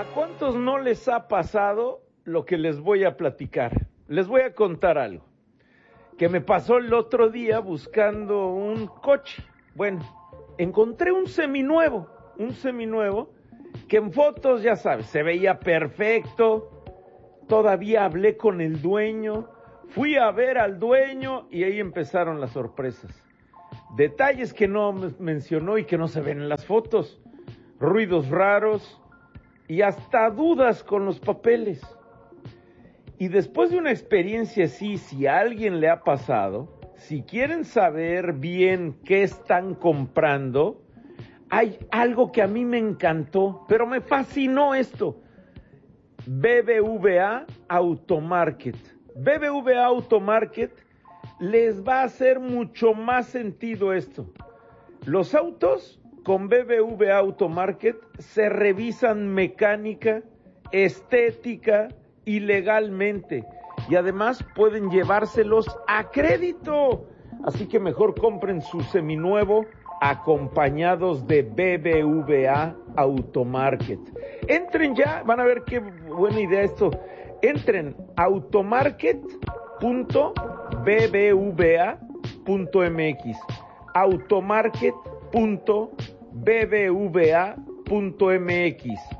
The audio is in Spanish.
¿A cuántos no les ha pasado lo que les voy a platicar? Les voy a contar algo que me pasó el otro día buscando un coche. Bueno, encontré un seminuevo que en fotos, ya sabes, se veía perfecto. Todavía hablé con el dueño, fui a ver al dueño y ahí empezaron las sorpresas. Detalles que no mencionó y que no se ven en las fotos, ruidos raros y hasta dudas con los papeles. Y después de una experiencia así, si a alguien le ha pasado, si quieren saber bien qué están comprando, hay algo que a mí me encantó, pero me fascinó esto. BBVA Automarket. BBVA Automarket les va a hacer mucho más sentido esto. Los autos con BBVA Automarket se revisan mecánica, estética y legalmente. Y además pueden llevárselos a crédito. Así que mejor compren su seminuevo acompañados de BBVA Automarket. Entren ya, van a ver qué buena idea esto. Entren automarket.bbva.mx automarket.bbva.mx